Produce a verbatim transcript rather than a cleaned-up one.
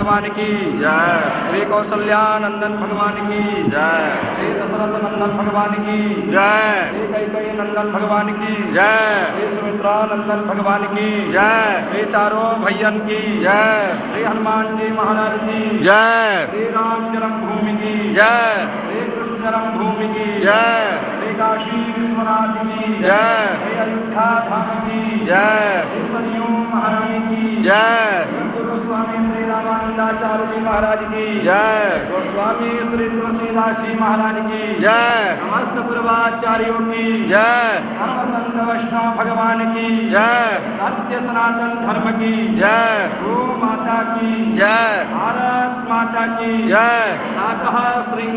भगवान की जय। श्री कौशल्यानंदन भगवान की जय। श्री दशरथ नंदन भगवान की जय। श्री कैकेयी नंदन भगवान की जय। श्री सुमित्रा नंदन भगवान की जय। श्री चारों भैयन की जय। श्री हनुमान जी महाराज की जय। श्री राम जन्मभूमि की जय। श्री कृष्ण जन्मभूमि की जय। श्री काशी विश्वनाथ की जय। श्री अयोध्या धाम की जय। श्री सरयू महारानी की जय। गोस्वामी श्री रामानंदाचार्य जी महाराज की जय। गोस्वामी श्री तुलसीदास जी महाराज की जय। समस्त पूर्वाचार्यों की जय। धर्मसंघ वैष्णव भगवान की जय। सत्य सनातन धर्म की जय। गो माता की जय। भारत माता की जय। प्रातः श्री